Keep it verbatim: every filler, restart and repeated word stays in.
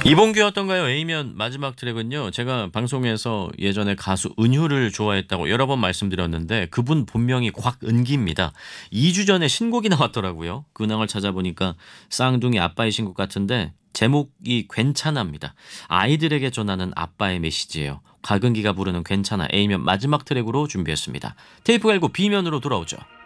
이봉규였던가요? A면 마지막 트랙은요. 제가 방송에서 예전에 가수 은휴를 좋아했다고 여러 번 말씀드렸는데 그분 본명이 곽은기입니다. 이 주 전에 신곡이 나왔더라고요. 근황을 찾아보니까 쌍둥이 아빠이신 것 같은데 제목이 괜찮아입니다. 아이들에게 전하는 아빠의 메시지예요. 곽은기가 부르는 괜찮아 A면 마지막 트랙으로 준비했습니다. 테이프 갈고 B면으로 돌아오죠.